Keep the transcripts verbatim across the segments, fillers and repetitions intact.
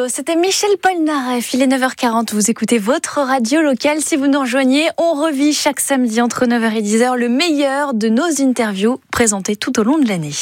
Météo, c'était Michel Polnareff. Il est neuf heures quarante, vous écoutez votre radio locale. Si vous nous rejoignez, on revit chaque samedi entre neuf heures et dix heures le meilleur de nos interviews présentées tout au long de l'année.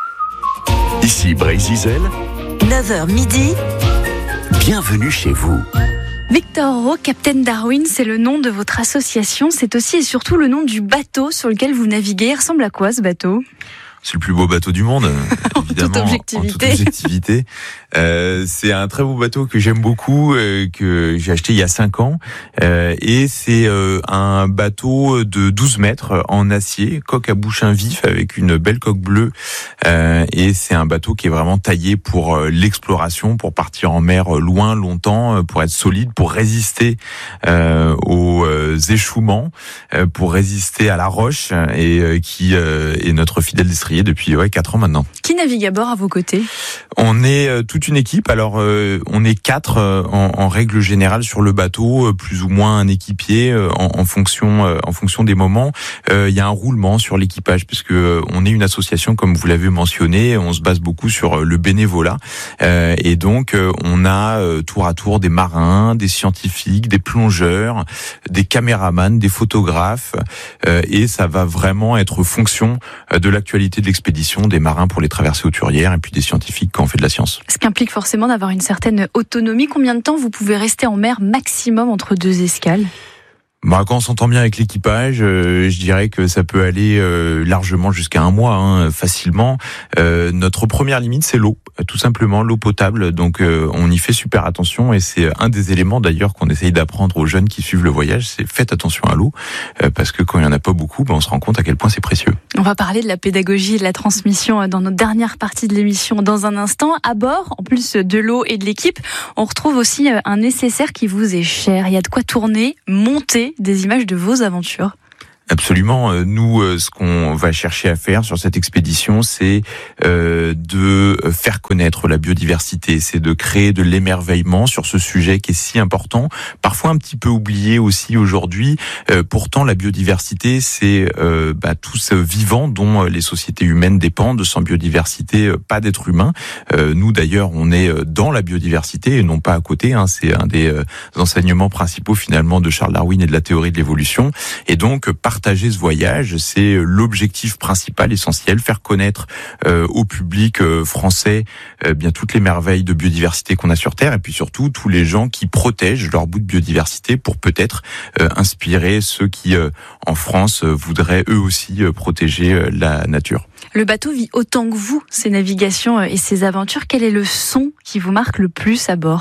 Ici Brésil, neuf heures midi. Bienvenue chez vous. Victor Rowe, Captain Darwin, c'est le nom de votre association. C'est aussi et surtout le nom du bateau sur lequel vous naviguez. Il ressemble à quoi ce bateau ? C'est le plus beau bateau du monde, évidemment. En toute objectivité. En toute objectivité. Euh, c'est un très beau bateau que j'aime beaucoup, euh, que j'ai acheté il y a cinq ans. Euh, et c'est euh, un bateau de douze mètres en acier, coque à bouchin vif avec une belle coque bleue. Euh, et c'est un bateau qui est vraiment taillé pour euh, l'exploration, pour partir en mer loin, longtemps, pour être solide, pour résister euh, aux euh, échouements, euh, pour résister à la roche, et euh, qui euh, est notre fidèle destrier depuis ouais, quatre ans maintenant. Qui navigue à bord à vos côtés ? On est euh, toute une équipe. Alors, euh, on est quatre euh, en, en règle générale sur le bateau, euh, plus ou moins un équipier euh, en, en fonction euh, en fonction des moments. Euh, il y a un roulement sur l'équipage puisque euh, on est une association, comme vous l'avez mentionné. On se base beaucoup sur euh, le bénévolat euh, et donc euh, on a euh, tour à tour des marins, des scientifiques, des plongeurs, des caméramans, des photographes euh, et ça va vraiment être fonction euh, de l'actualité de l'expédition, des marins pour les traversées hauturières et puis des scientifiques quand on fait de la science. Ce qui implique forcément d'avoir une certaine autonomie. Combien de temps vous pouvez rester en mer maximum entre deux escales ? Bah, quand on s'entend bien avec l'équipage, euh, je dirais que ça peut aller euh, largement jusqu'à un mois, hein, facilement. Euh, notre première limite, c'est l'eau, tout simplement l'eau potable. Donc, euh, on y fait super attention et c'est un des éléments d'ailleurs qu'on essaye d'apprendre aux jeunes qui suivent le voyage, c'est faites attention à l'eau, euh, parce que quand il y en a pas beaucoup, bah, on se rend compte à quel point c'est précieux. On va parler de la pédagogie et de la transmission dans notre dernière partie de l'émission dans un instant. À bord, en plus de l'eau et de l'équipe, on retrouve aussi un nécessaire qui vous est cher. Il y a de quoi tourner, monter des images de vos aventures. Absolument. Nous, ce qu'on va chercher à faire sur cette expédition, c'est euh, de faire connaître la biodiversité, c'est de créer de l'émerveillement sur ce sujet qui est si important, parfois un petit peu oublié aussi aujourd'hui. Euh, pourtant, la biodiversité, c'est euh, bah, tout ce vivant dont les sociétés humaines dépendent. Sans biodiversité, pas d'être humain. Euh, nous, d'ailleurs, on est dans la biodiversité et non pas à côté. Hein. C'est un des euh, enseignements principaux finalement de Charles Darwin et de la théorie de l'évolution. Et donc, par Partager ce voyage, c'est l'objectif principal, essentiel, faire connaître euh, au public euh, français euh, bien toutes les merveilles de biodiversité qu'on a sur Terre, et puis surtout tous les gens qui protègent leur bout de biodiversité pour peut-être euh, inspirer ceux qui, euh, en France, euh, voudraient eux aussi euh, protéger euh, la nature. Le bateau vit autant que vous, ses navigations et ses aventures. Quel est le son qui vous marque le plus à bord ?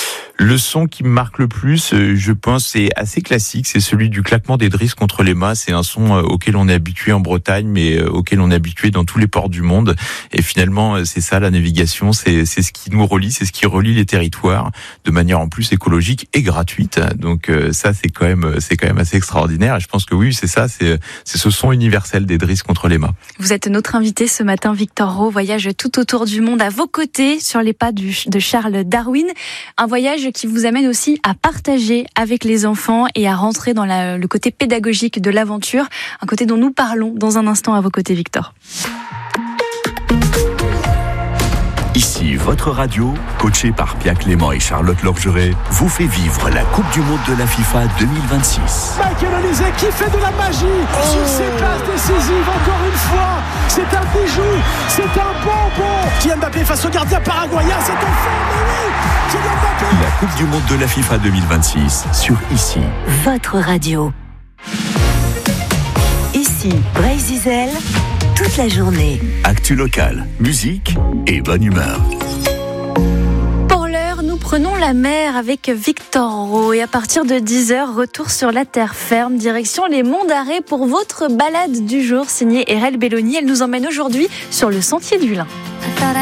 Le son qui me marque le plus, je pense, c'est assez classique, c'est celui du claquement des drisses contre les mâts. C'est un son auquel on est habitué en Bretagne, mais auquel on est habitué dans tous les ports du monde. Et finalement, c'est ça la navigation, c'est, c'est ce qui nous relie, c'est ce qui relie les territoires de manière en plus écologique et gratuite. Donc ça, c'est quand même, c'est quand même assez extraordinaire. Et je pense que oui, c'est ça, c'est, c'est ce son universel des drisses contre les mâts. Vous êtes notre invité ce matin, Victor Rowe, voyage tout autour du monde à vos côtés sur les pas du, de Charles Darwin. Un voyage qui vous amène aussi à partager avec les enfants et à rentrer dans la, le côté pédagogique de l'aventure, un côté dont nous parlons dans un instant à vos côtés, Victor. Ici, votre radio, coachée par Pierre Clément et Charlotte Lorgeret, vous fait vivre la Coupe du Monde de la FIFA deux mille vingt-six. Michael Olise qui fait de la magie oh. sur ses passes décisives, encore une fois. C'est un bijou, c'est un bonbon. Kylian Mbappé face au gardien paraguayen, c'est un fait, mais oui, Kylian Mbappé. La Coupe du Monde de la FIFA deux mille vingt-six sur Ici. Votre radio. Ici, Brésil. Toute la journée. Actu locale, musique et bonne humeur. Pour l'heure, nous prenons la mer avec Victor Rowe et à partir de dix heures, retour sur la terre ferme, direction les Monts d'Arrée pour votre balade du jour signée R L Belloni. Elle nous emmène aujourd'hui sur le Sentier du Lin.